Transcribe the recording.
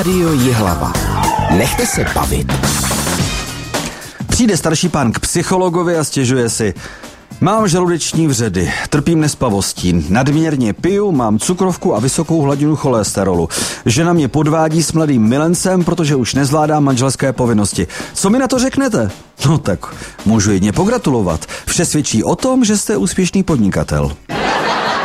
Rádio Jihlava. Nechte se bavit. Přijde starší pán k psychologovi a stěžuje si: mám žaludeční vředy, trpím nespavostí, nadměrně piju, mám cukrovku a vysokou hladinu cholesterolu. Žena mě podvádí s mladým milencem, protože už nezvládá manželské povinnosti. Co mi na to řeknete? No tak můžu jedně pogratulovat. Vše svědčí o tom, že jste úspěšný podnikatel.